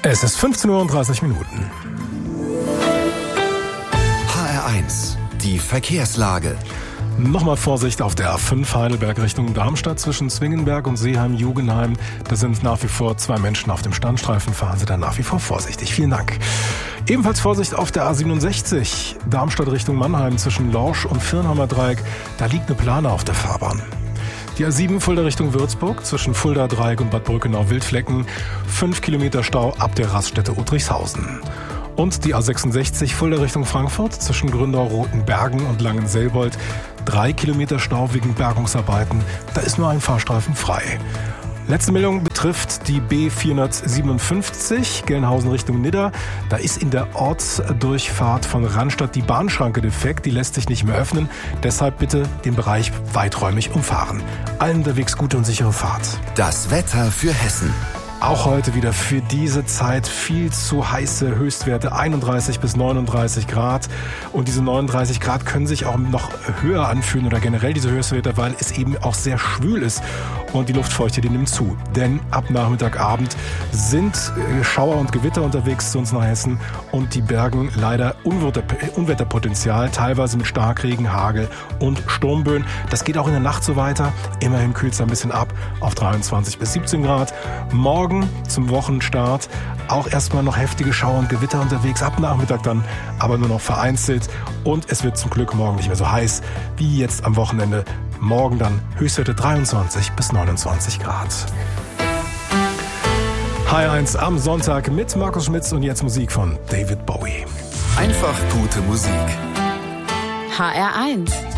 Es ist 15:30 Uhr. HR1, die Verkehrslage. Nochmal Vorsicht auf der A5 Heidelberg Richtung Darmstadt zwischen Zwingenberg und Seeheim-Jugenheim. Da sind nach wie vor 2 Menschen auf dem Standstreifen. Fahren Sie da nach wie vor vorsichtig. Vielen Dank. Ebenfalls Vorsicht auf der A67 Darmstadt Richtung Mannheim zwischen Lorsch und Firnheimer Dreieck. Da liegt eine Plane auf der Fahrbahn. Die A7 Fulda Richtung Würzburg zwischen Fulda Dreieck und Bad Brückenau-Wildflecken. 5 Kilometer Stau ab der Raststätte Udrichshausen. Und die A66 Fulda Richtung Frankfurt zwischen Gründau-Rotenbergen und Langenselbold. 3 Kilometer Stau wegen Bergungsarbeiten. Da ist nur ein Fahrstreifen frei. Letzte Meldung betrifft die B457 Gelnhausen Richtung Nidda. Da ist in der Ortsdurchfahrt von Rannstatt die Bahnschranke defekt. Die lässt sich nicht mehr öffnen. Deshalb bitte den Bereich weiträumig umfahren. Allen unterwegs gute und sichere Fahrt. Das Wetter für Hessen. Auch heute wieder für diese Zeit viel zu heiße Höchstwerte, 31 bis 39 Grad. Und diese 39 Grad können sich auch noch höher anfühlen oder generell diese Höchstwerte, weil es eben auch sehr schwül ist und die Luftfeuchte, die nimmt zu. Denn ab Nachmittagabend sind Schauer und Gewitter unterwegs zu uns nach Hessen und die bergen leider Unwetterpotenzial, teilweise mit Starkregen, Hagel und Sturmböen. Das geht auch in der Nacht so weiter. Immerhin kühlt es ein bisschen ab auf 23 bis 17 Grad. Morgen zum Wochenstart auch erstmal noch heftige Schauer und Gewitter unterwegs, ab Nachmittag dann aber nur noch vereinzelt und es wird zum Glück morgen nicht mehr so heiß wie jetzt am Wochenende. Morgen dann Höchstwerte 23 bis 29 Grad. HR1 am Sonntag mit Markus Schmitz und jetzt Musik von David Bowie. Einfach gute Musik. HR1